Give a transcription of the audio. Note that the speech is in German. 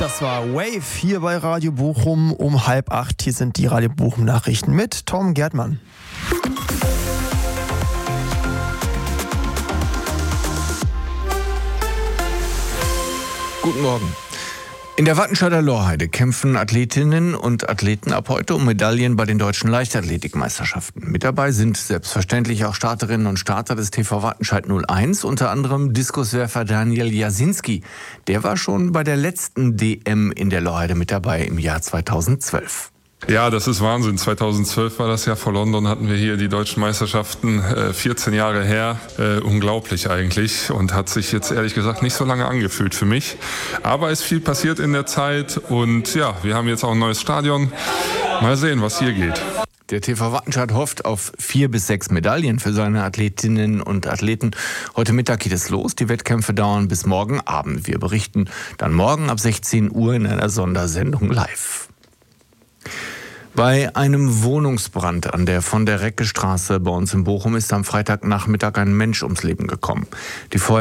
Das war Wave hier bei Radio Bochum um 7:30. Hier sind die Radio Bochum Nachrichten mit Tom Gerdmann. Guten Morgen. In der Wattenscheider Lorheide kämpfen Athletinnen und Athleten ab heute um Medaillen bei den deutschen Leichtathletikmeisterschaften. Mit dabei sind selbstverständlich auch Starterinnen und Starter des TV Wattenscheid 01, unter anderem Diskuswerfer Daniel Jasinski. Der war schon bei der letzten DM in der Lorheide mit dabei im Jahr 2012. Ja, das ist Wahnsinn. 2012 war das Jahr, vor London hatten wir hier die deutschen Meisterschaften, 14 Jahre her. Unglaublich eigentlich und hat sich jetzt ehrlich gesagt nicht so lange angefühlt für mich. Aber es ist viel passiert in der Zeit und ja, wir haben jetzt auch ein neues Stadion. Mal sehen, was hier geht. Der TV Wattenscheid hofft auf 4 bis 6 Medaillen für seine Athletinnen und Athleten. Heute Mittag geht es los. Die Wettkämpfe dauern bis morgen Abend. Wir berichten dann morgen ab 16 Uhr in einer Sondersendung live. Bei einem Wohnungsbrand an der von der Recke Straße bei uns in Bochum ist am Freitagnachmittag ein Mensch ums Leben gekommen. Die